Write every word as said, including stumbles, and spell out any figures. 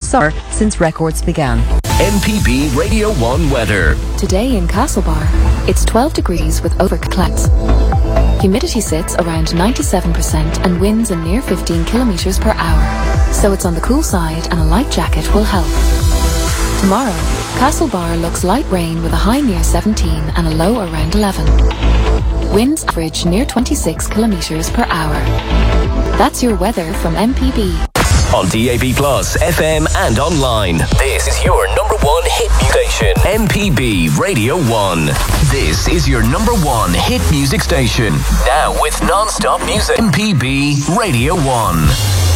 summer since records began. M P B Radio one weather. Today in Castlebar, it's twelve degrees with overcast clouds. Humidity sits around ninety-seven percent and winds a near fifteen kilometres per hour. So it's on the cool side and a light jacket will help. Tomorrow, Castlebar looks light rain with a high near seventeen and a low around eleven. Winds average near twenty-six kilometres per hour. That's your weather from M P B. On D A B Plus, F M and online. This is your number one hit station. M P B Radio one. This is your number one hit music station. Now with non-stop music. M P B Radio one.